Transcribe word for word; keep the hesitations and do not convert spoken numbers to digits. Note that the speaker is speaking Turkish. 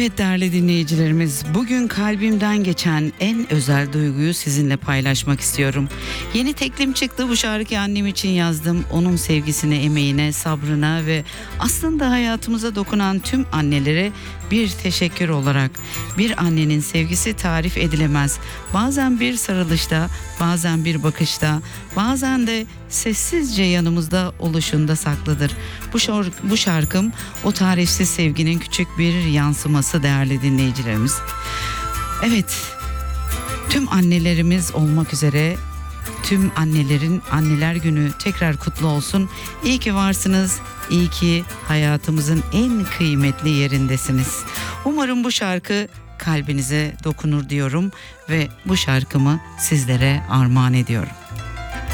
Evet değerli dinleyicilerimiz, bugün kalbimden geçen en özel duyguyu sizinle paylaşmak istiyorum. Yeni teklim çıktı, bu şarkıyı annem için yazdım. Onun sevgisine, emeğine, sabrına ve aslında hayatımıza dokunan tüm annelere bir teşekkür olarak. Bir annenin sevgisi tarif edilemez. Bazen bir sarılışta, bazen bir bakışta, bazen de sessizce yanımızda oluşunda saklıdır. Bu, şor- bu şarkım o tarifsiz sevginin küçük bir yansıması değerli dinleyicilerimiz. Evet, tüm annelerimiz olmak üzere tüm annelerin Anneler Günü tekrar kutlu olsun. İyi ki varsınız, iyi ki hayatımızın en kıymetli yerindesiniz. Umarım bu şarkı kalbinize dokunur diyorum ve bu şarkımı sizlere armağan ediyorum.